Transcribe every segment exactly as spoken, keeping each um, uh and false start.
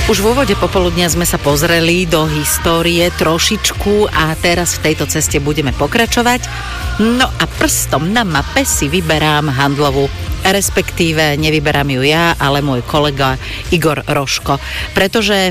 Už v úvode popoludnia sme sa pozreli do histórie trošičku a teraz v tejto ceste budeme pokračovať. No a prstom na mape si vyberám handlovú, respektíve nevyberám ju ja, ale môj kolega Igor Roško, pretože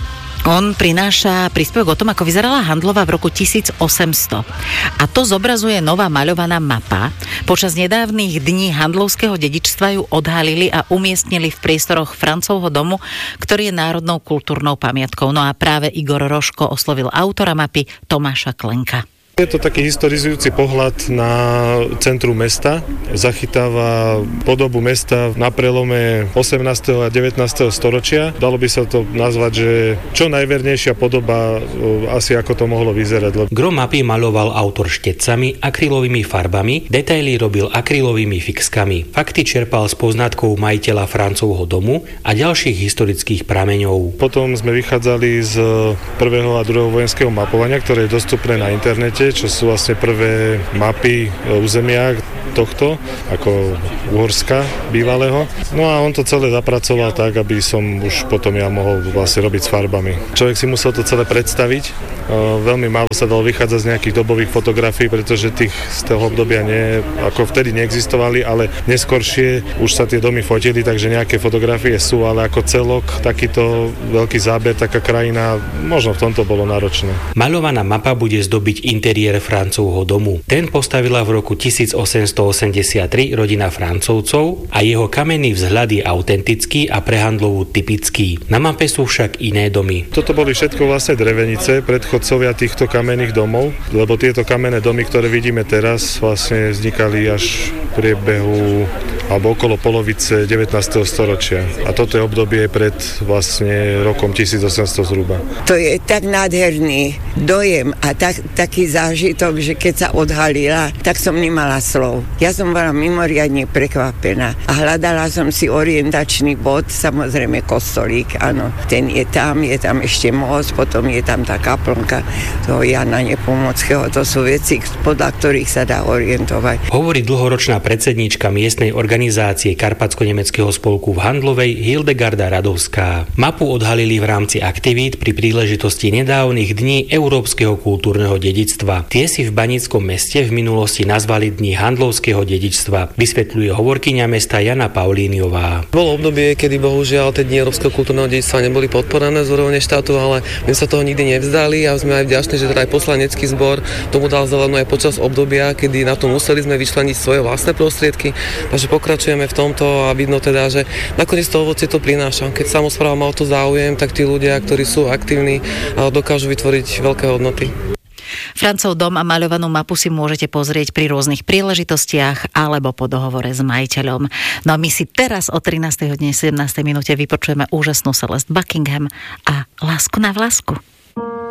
on prináša príspevok o tom, ako vyzerala handlová v roku tisíc osemsto. A to zobrazuje nová maľovaná mapa. Počas nedávnych dní handlovského dedičstva ju odhalili a umiestnili v priestoroch Francovho domu, ktorý je národnou kultúrnou pamiatkou. No a práve Igor Roško oslovil autora mapy Tomáša Klenka. Je to taký historizujúci pohľad na centrum mesta. Zachytáva podobu mesta na prelome osemnásteho a devätnásteho storočia. Dalo by sa to nazvať, že čo najvernejšia podoba asi ako to mohlo vyzerať. Gro mapy maľoval autor štecami, akrylovými farbami, detaily robil akrylovými fixkami. Fakty čerpal z poznatkov majiteľa Francovho domu a ďalších historických prameňov. Potom sme vychádzali z prvého a druhého vojenského mapovania, ktoré je dostupné na internete, čo sú vlastne prvé mapy územia tohto, ako Uhorska bývalého. No a on to celé zapracoval tak, aby som už potom ja mohol vlastne robiť s farbami. Človek si musel to celé predstaviť. Veľmi málo sa dalo vychádzať z nejakých dobových fotografií, pretože tých z toho obdobia nie, ako vtedy neexistovali, ale neskoršie už sa tie domy fotili, takže nejaké fotografie sú, ale ako celok, takýto veľký záber, taká krajina, možno v tomto bolo náročné. Maľovaná mapa bude zdobiť interiér Francovho domu. Ten postavila v roku tisíc osemsto osemdesiattri rodina Francovcov a jeho kamenný vzhľad je autentický a pre handlovú typický. Na mape sú však iné domy. Toto boli všetko vlastne drevenice, predchodcovia týchto kamenných domov, lebo tieto kamenné domy, ktoré vidíme teraz, vlastne vznikali až v priebehu alebo okolo polovice devätnásteho storočia. A toto je obdobie pred vlastne rokom tisíc osemsto zhruba. To je tak nádherný dojem a tak, taký zážitok, že keď sa odhalila, tak som nemala slov. Ja som bola mimoriadne prekvapená a hľadala som si orientačný bod, samozrejme kostolík, áno. Ten je tam, je tam ešte most, potom je tam tá kaplnka toho Jana Nepomockého. To sú veci, podľa ktorých sa dá orientovať. Hovorí dlhoročná predsedníčka miestnej organizácie Karpatsko-nemeckého spolku v Handlovej Hildegarda Radovská. Mapu odhalili v rámci aktivít pri príležitosti nedávnych dní Európskeho kultúrneho dedičstva. Tie si v Baníckom meste v minulosti nazvali Dni handlovského dedičstva, vysvetľuje hovorkyňa mesta Jana Paulíniová. Bolo obdobie, kedy bohužiaľ tie Dni Európskeho kultúrneho dedičstva neboli podporené z úrovne štátu, ale my sa toho nikdy nevzdali a sme aj vďační, že teda aj poslanecký zbor tomu dal zelenú aj počas obdobia, kedy na to museli sme vyčleniť svoje vlastné prostriedky. Takže pokračujeme v tomto a vidno teda, že nakoniec to ovocie to prináša. Keď samospráva má o to záujem, tak tí ľudia, ktorí sú aktívni, dokážu vytvoriť veľké hodnoty. Francov dom a maľovanú mapu si môžete pozrieť pri rôznych príležitostiach alebo po dohovore s majiteľom. No a my si teraz o trinástej hodine sedemnástej minúte vypočujeme úžasnú Celeste Buckingham a Lásku na vlásku.